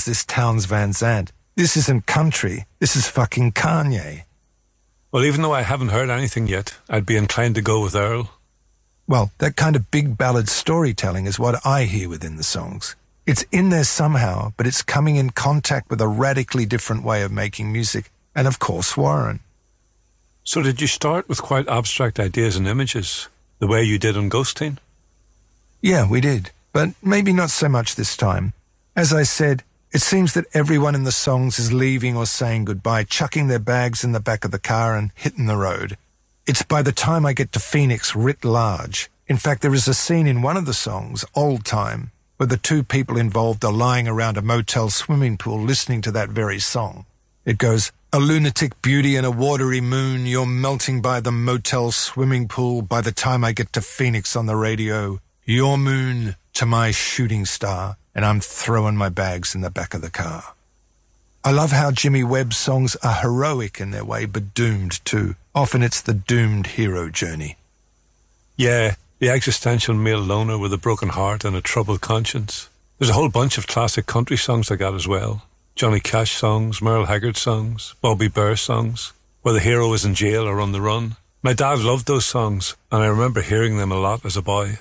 is this Townes Van Zandt? This isn't country. This is fucking Kanye. Well, even though I haven't heard anything yet, I'd be inclined to go with Earl. Well, that kind of big ballad storytelling is what I hear within the songs. It's in there somehow, but it's coming in contact with a radically different way of making music. And of course, Warren. So did you start with quite abstract ideas and images, the way you did on Ghosteen? Yeah, we did, but maybe not so much this time. As I said, it seems that everyone in the songs is leaving or saying goodbye, chucking their bags in the back of the car and hitting the road. It's by the time I get to Phoenix writ large. In fact, there is a scene in one of the songs, Old Time, where the two people involved are lying around a motel swimming pool listening to that very song. It goes, "A lunatic beauty and a watery moon, you're melting by the motel swimming pool by the time I get to Phoenix on the radio. Your moon to my shooting star, and I'm throwing my bags in the back of the car." I love how Jimmy Webb's songs are heroic in their way, but doomed too. Often it's the doomed hero journey. Yeah, the existential male loner with a broken heart and a troubled conscience. There's a whole bunch of classic country songs like that as well. Johnny Cash songs, Merle Haggard songs, Bobby Bear songs, where the hero is in jail or on the run. My dad loved those songs, and I remember hearing them a lot as a boy.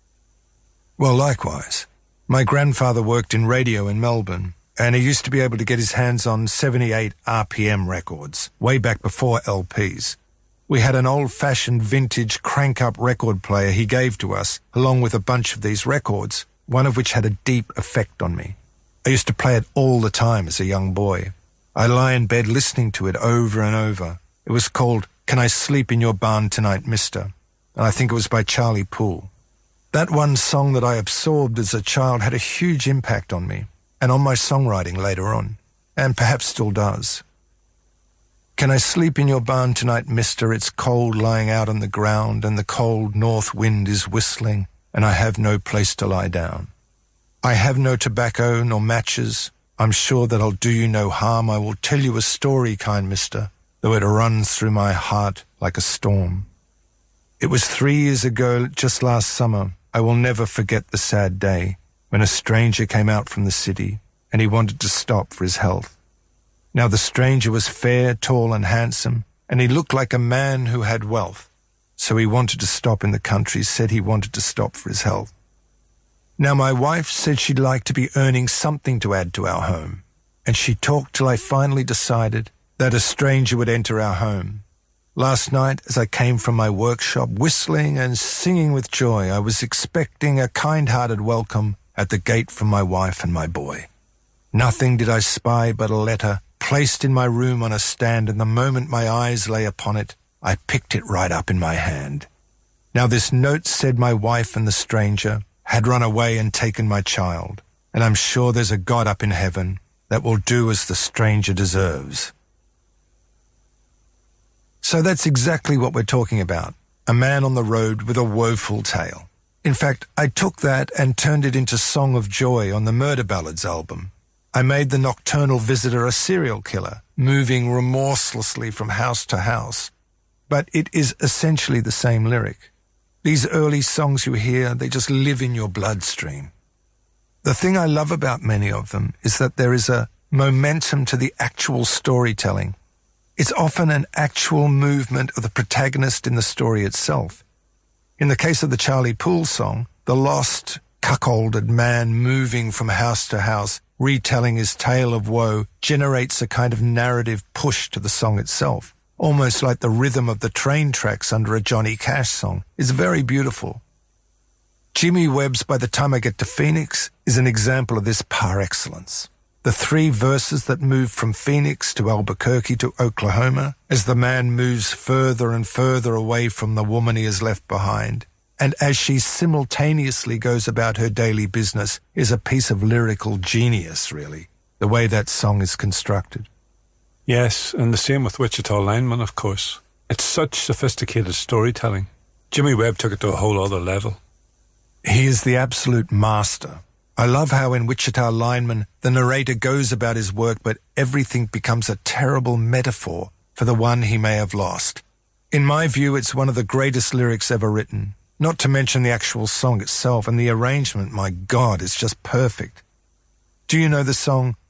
Well, likewise. My grandfather worked in radio in Melbourne, and he used to be able to get his hands on 78 RPM records, way back before LPs. We had an old-fashioned vintage crank-up record player he gave to us, along with a bunch of these records, one of which had a deep effect on me. I used to play it all the time as a young boy. I lie in bed listening to it over and over. It was called "Can I Sleep in Your Barn Tonight, Mister?" and I think it was by Charlie Poole. That one song that I absorbed as a child had a huge impact on me and on my songwriting later on, and perhaps still does. "Can I sleep in your barn tonight, mister? It's cold lying out on the ground, and the cold north wind is whistling, and I have no place to lie down. I have no tobacco nor matches. I'm sure that I'll do you no harm. I will tell you a story, kind mister, though it runs through my heart like a storm. It was 3 years ago, just last summer. I will never forget the sad day when a stranger came out from the city, and he wanted to stop for his health. Now the stranger was fair, tall, and handsome, and he looked like a man who had wealth. So he wanted to stop in the country, said he wanted to stop for his health. Now my wife said she'd like to be earning something to add to our home, and she talked till I finally decided that a stranger would enter our home. Last night, as I came from my workshop, whistling and singing with joy, I was expecting a kind-hearted welcome at the gate from my wife and my boy. Nothing did I spy but a letter placed in my room on a stand, and the moment my eyes lay upon it, I picked it right up in my hand. Now this note said my wife and the stranger had run away and taken my child, and I'm sure there's a God up in heaven that will do as the stranger deserves. So that's exactly what we're talking about, a man on the road with a woeful tale. In fact, I took that and turned it into Song of Joy on the Murder Ballads album. I made the nocturnal visitor a serial killer, moving remorselessly from house to house. But it is essentially the same lyric. These early songs you hear, they just live in your bloodstream. The thing I love about many of them is that there is a momentum to the actual storytelling. It's often an actual movement of the protagonist in the story itself. In the case of the Charlie Poole song, the lost, cuckolded man moving from house to house, retelling his tale of woe, generates a kind of narrative push to the song itself, almost like the rhythm of the train tracks under a Johnny Cash song. It's very beautiful. Jimmy Webb's By the Time I Get to Phoenix is an example of this par excellence. The 3 verses that move from Phoenix to Albuquerque to Oklahoma as the man moves further and further away from the woman he has left behind, and as she simultaneously goes about her daily business, is a piece of lyrical genius, really, the way that song is constructed. Yes, and the same with Wichita Lineman, of course. It's such sophisticated storytelling. Jimmy Webb took it to a whole other level. He is the absolute master. I love how in Wichita Lineman, the narrator goes about his work, but everything becomes a terrible metaphor for the one he may have lost. In my view, it's one of the greatest lyrics ever written, not to mention the actual song itself, and the arrangement, my God, is just perfect. Do you know the song,